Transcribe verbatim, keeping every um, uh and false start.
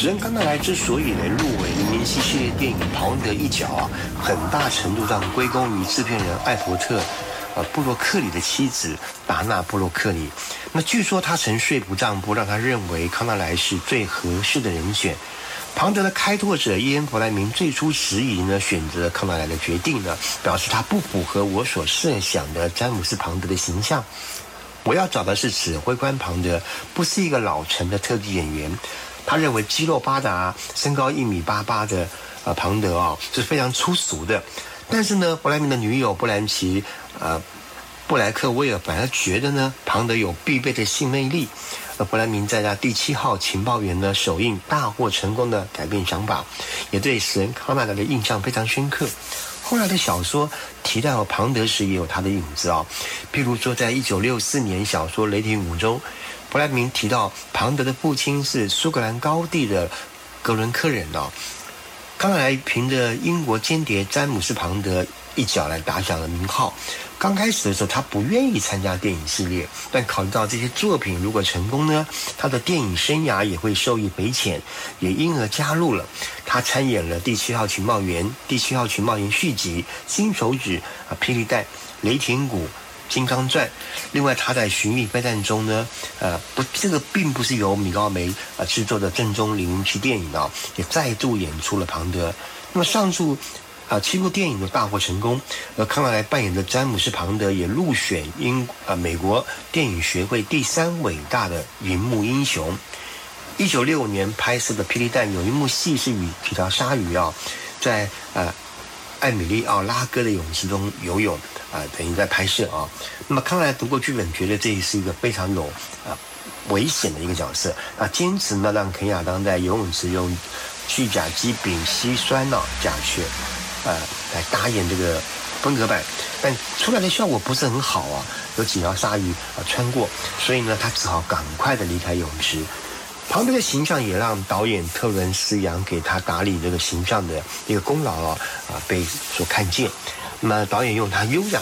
史恩康纳莱之所以能入围零零七系列电影《庞德一角》啊，很大程度上归功于制片人艾伯特呃布洛克里的妻子达娜布洛克里。那据说他曾说服丈夫，让他认为康纳莱是最合适的人选。庞德的开拓者伊恩·弗莱明最初迟疑呢，选择康纳莱的决定呢，表示他不符合我所设想的詹姆斯·庞德的形象。我要找的是指挥官庞德，不是一个老成的特技演员。他认为肌肉发达、身高一米八八的呃庞德啊、哦、是非常粗俗的。但是呢，弗莱明的女友布兰奇呃布莱克威尔反而觉得呢，庞德有必备的性魅力。而弗莱明在他第七号情报员呢首映大获成功的改变想法，也对史恩康纳莱的印象非常深刻。后来的小说提到庞德时也有他的影子啊、哦，譬如说在一九六四年小说《雷霆五》中，弗莱明提到庞德的父亲是苏格兰高地的格伦科人哦。康纳莱凭着英国间谍詹姆斯·庞德一角来打响了名号。刚开始的时候，他不愿意参加电影系列，但考虑到这些作品如果成功呢，他的电影生涯也会受益匪浅，也因而加入了。他参演了《第七号情报员》《第七号情报员》续集、《金手指》啊、《霹雳弹》、《雷霆谷》、《金刚传》。另外，他在《寻觅飞弹》中呢，呃，不，这个并不是由米高梅啊制作的正宗零零七电影啊，也再度演出了庞德。那么上述啊，七部电影都大获成功，而康纳莱扮演的詹姆斯·庞德也入选英啊美国电影学会第三伟大的银幕英雄。一九六五年拍摄的《霹雳弹》有一幕戏是与几条鲨鱼啊，在呃艾米丽奥拉戈的泳池中游泳啊，等于在拍摄啊。那么康纳莱读过剧本，觉得这是一个非常有啊危险的一个角色啊，坚持呢让肯亚当在游泳池用去甲基丙烯酸脑甲醛。呃，来搭演这个分隔板，但出来的效果不是很好啊，有几条鲨鱼啊穿过，所以呢，他只好赶快的离开泳池。庞德的形象也让导演特伦斯杨给他打理这个形象的一个功劳啊啊被所看见。那么导演用他优雅